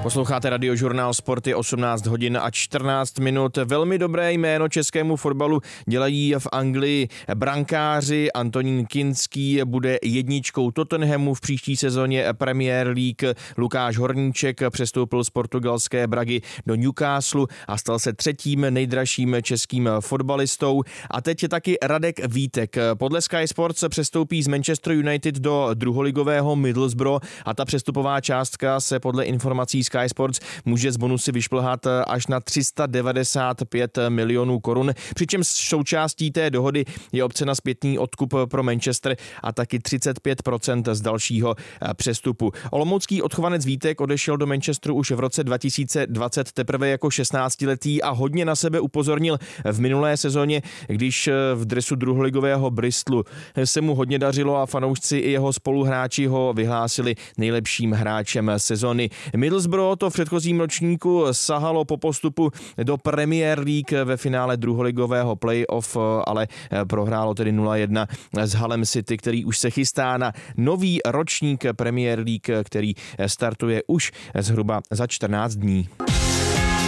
Posloucháte Radiožurnál Sporty, 18 hodin a 14 minut. Velmi dobré jméno českému fotbalu dělají v Anglii brankáři. Antonín Kinský bude jedničkou Tottenhamu v příští sezóně Premier League. Lukáš Horníček přestoupil z portugalské Bragy do Newcastle a stal se třetím nejdražším českým fotbalistou. A teď je taky Radek Vítek. Podle Sky Sports přestoupí z Manchester United do druholigového Middlesbrough a ta přestupová částka se podle informací Sky Sports může z bonusy vyšplhat až na 395 milionů korun, přičemž součástí té dohody je opce na zpětný odkup pro Manchester a taky 35% z dalšího přestupu. Olomoucký odchovanec Vítek odešel do Manchesteru už v roce 2020 teprve jako 16letý a hodně na sebe upozornil v minulé sezóně, když v dresu druholigového Bristolu se mu hodně dařilo a fanoušci i jeho spoluhráči ho vyhlásili nejlepším hráčem sezony. Middlesbrough to v předchozím ročníku sahalo po postupu do Premier League ve finále druholigového playoff, ale prohrálo tedy 0-1 s Hullem City, který už se chystá na nový ročník Premier League, který startuje už zhruba za 14 dní.